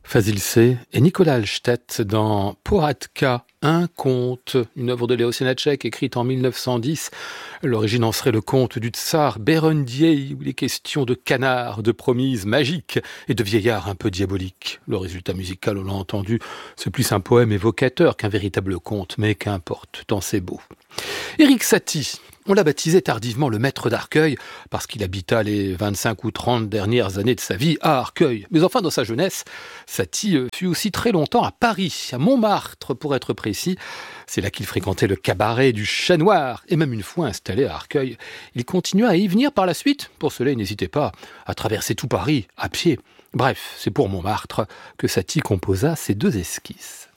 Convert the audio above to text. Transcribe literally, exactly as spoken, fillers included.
Fazil C et Nicolas Hallstedt dans Pohádka, un conte, une œuvre de Léo Sénacek écrite en mille neuf cent dix. L'origine en serait le conte du tsar Berendier, où il est question de canards, de promises magiques et de vieillards un peu diaboliques. Le résultat musical, on l'a entendu, c'est plus un poème évocateur qu'un véritable conte, mais qu'importe, tant c'est beau. Erik Satie, on l'a baptisé tardivement le maître d'Arcueil, parce qu'il habita les vingt-cinq ou trente dernières années de sa vie à Arcueil. Mais enfin, dans sa jeunesse, Satie fut aussi très longtemps à Paris, à Montmartre pour être précis. C'est là qu'il fréquentait le cabaret du Chat Noir, et même une fois installé à Arcueil, il continua à y venir par la suite. Pour cela, il n'hésitait pas à traverser tout Paris, à pied. Bref, c'est pour Montmartre que Satie composa ces deux esquisses.